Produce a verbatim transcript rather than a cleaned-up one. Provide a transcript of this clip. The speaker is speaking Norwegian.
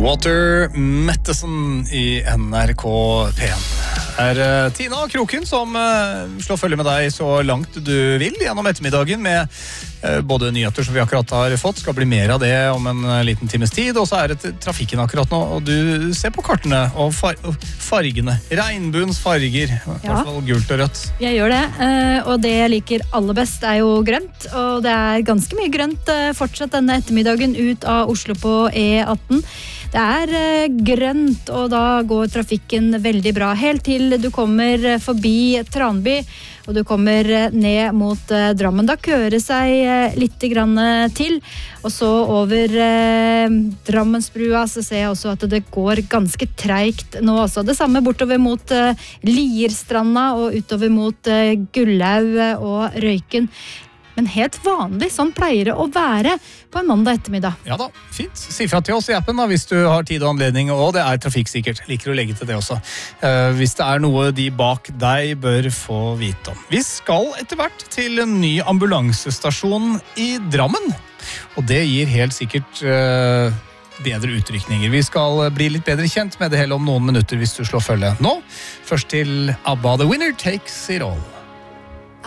Water Mettesen i N R K P en. Er uh, Tina Kroken som uh, slår følge med deg så langt du vil gjennom ettermiddagen med uh, både nyheter som vi akkurat har fått, skal bli mer av det om en uh, liten times tid, og så er det trafikken akkurat nå, og du ser på kartene og far fargene, regnbuens farger, ja. I hvert fall gult og rødt. Jeg gjør det, uh, og det jeg liker aller best er jo grønt, og det er ganske mye grønt uh, fortsatt denne ettermiddagen ut av Oslo på E atten. Det er uh, grønt, og da går trafikken veldig bra, helt til du kommer forbi Tranby, og du kommer ned mot uh, Drammen. Da kører seg uh, litt grann til, og så over uh, Drammensbrua så ser jeg også at det går ganske treigt nå også. Det samme bortover mot uh, Lierstranda og utover mot uh, Gullaug og Røyken. Men helt vanlig, sånn pleier det å være på en mandag ettermiddag. Ja da, fint. Si fra til oss i appen da, hvis du har tid og anledning, og det er trafikksikkert. Liker å legge til det også. Uh, hvis det er noe de bak deg bør få vite om. Vi skal etter hvert til en ny ambulansestasjon i Drammen. Og det gir helt sikkert uh, bedre utrykninger. Vi skal bli litt bedre kjent med det hele om noen minutter hvis du slår følge nå. Først til ABBA, The Winner Takes It All.